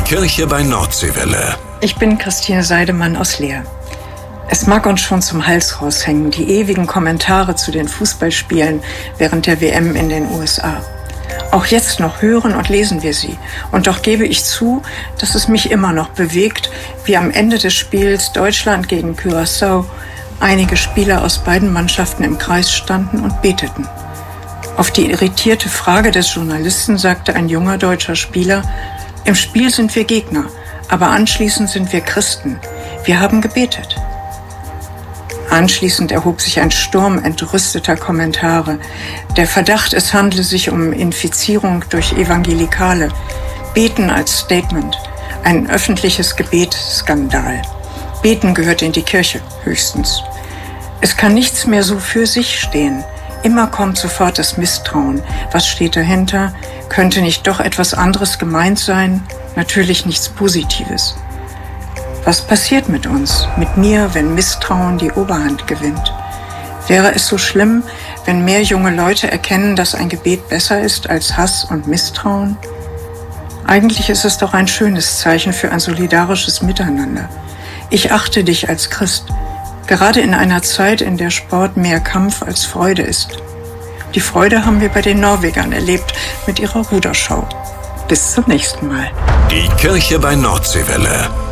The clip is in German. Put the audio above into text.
Kirche bei Nordseewelle. Ich bin Christine Seidemann aus Leer. Es mag uns schon zum Hals raushängen, die ewigen Kommentare zu den Fußballspielen während der WM in den USA. Auch jetzt noch hören und lesen wir sie. Und doch gebe ich zu, dass es mich immer noch bewegt, wie am Ende des Spiels Deutschland gegen Curaçao einige Spieler aus beiden Mannschaften im Kreis standen und beteten. Auf die irritierte Frage des Journalisten sagte ein junger deutscher Spieler: Im Spiel sind wir Gegner, aber anschließend sind wir Christen. Wir haben gebetet. Anschließend erhob sich ein Sturm entrüsteter Kommentare. Der Verdacht, es handle sich um Infizierung durch Evangelikale. Beten als Statement. Ein öffentliches Gebet-Skandal. Beten gehört in die Kirche, höchstens. Es kann nichts mehr so für sich stehen. Immer kommt sofort das Misstrauen. Was steht dahinter? Könnte nicht doch etwas anderes gemeint sein? Natürlich nichts Positives. Was passiert mit uns, mit mir, wenn Misstrauen die Oberhand gewinnt? Wäre es so schlimm, wenn mehr junge Leute erkennen, dass ein Gebet besser ist als Hass und Misstrauen? Eigentlich ist es doch ein schönes Zeichen für ein solidarisches Miteinander. Ich achte dich als Christ, gerade in einer Zeit, in der Sport mehr Kampf als Freude ist. Die Freude haben wir bei den Norwegern erlebt mit ihrer Ruderschau. Bis zum nächsten Mal. Die Kirche bei Nordseewelle.